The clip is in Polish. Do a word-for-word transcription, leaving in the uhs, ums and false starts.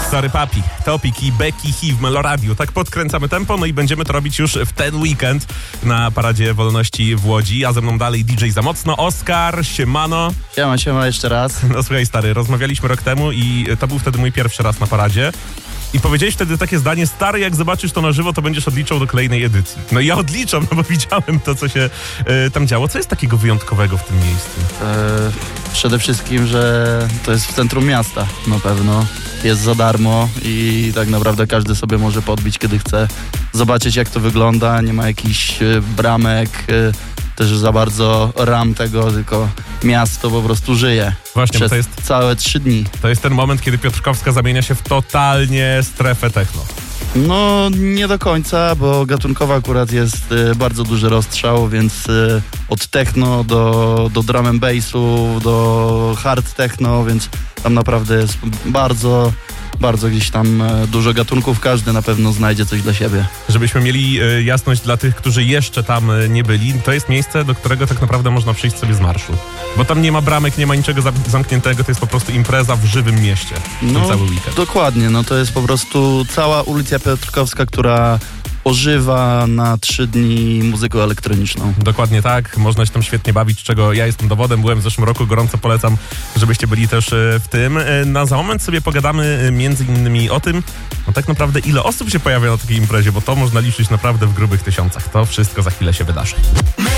Sorry Papi, Topik i Becky Hi w Meloradiu. Tak podkręcamy tempo, no i będziemy to robić już w ten weekend na Paradzie Wolności w Łodzi. A ze mną dalej D J Za Mocno, Oskar, siemano. Siema, siema jeszcze raz. No słuchaj stary, rozmawialiśmy rok temu i to był wtedy mój pierwszy raz na paradzie. I powiedziałeś wtedy takie zdanie: stary, jak zobaczysz to na żywo, to będziesz odliczał do kolejnej edycji. No i ja odliczam, no bo widziałem to, co się y, tam działo. Co jest takiego wyjątkowego w tym miejscu? E, przede wszystkim, że to jest w centrum miasta na pewno. Jest za darmo i tak naprawdę każdy sobie może podbić, kiedy chce. Zobaczyć, jak to wygląda. Nie ma jakichś y, bramek, y, też za bardzo ram tego, tylko miasto po prostu żyje. Właśnie, przez bo to jest, całe trzy dni. to jest ten moment, kiedy Piotrkowska zamienia się w totalnie strefę techno. No nie do końca, bo gatunkowo akurat jest y, bardzo duży rozstrzał, więc y, od techno do, do drum and bassu, do hard techno, więc tam naprawdę jest bardzo, bardzo gdzieś tam y, dużo gatunków. Każdy na pewno znajdzie coś dla siebie. Żebyśmy mieli y, jasność dla tych, którzy jeszcze tam y, nie byli, to jest miejsce, do którego tak naprawdę można przyjść sobie z marszu. Bo tam nie ma bramek, nie ma niczego zam- zamkniętego, to jest po prostu impreza w żywym mieście. No, ten cały weekend. Dokładnie, no to jest po prostu cała ulica Piotrkowska, która ożywa na trzy dni muzyką elektroniczną. Dokładnie tak, można się tam świetnie bawić, czego ja jestem dowodem, byłem w zeszłym roku, gorąco polecam, żebyście byli też w tym. Na za moment sobie pogadamy między innymi o tym, no tak naprawdę ile osób się pojawia na takiej imprezie, bo to można liczyć naprawdę w grubych tysiącach. To wszystko za chwilę się wydarzy.